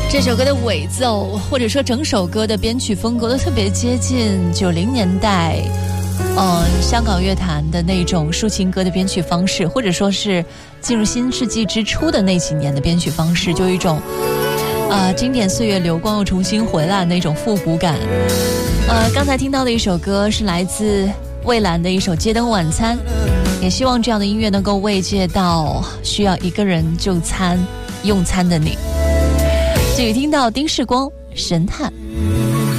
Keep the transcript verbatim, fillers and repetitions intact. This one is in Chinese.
这首歌的尾奏或者说整首歌的编曲风格都特别接近九零年代呃，香港乐坛的那种抒情歌的编曲方式，或者说是进入新世纪之初的那几年的编曲方式，就有一种呃经典岁月流光又重新回来的那种复古感。呃，刚才听到的一首歌是来自蔚蓝的一首《街灯晚餐》，也希望这样的音乐能够慰藉到需要一个人就餐用餐的你。这里听到丁世光神探。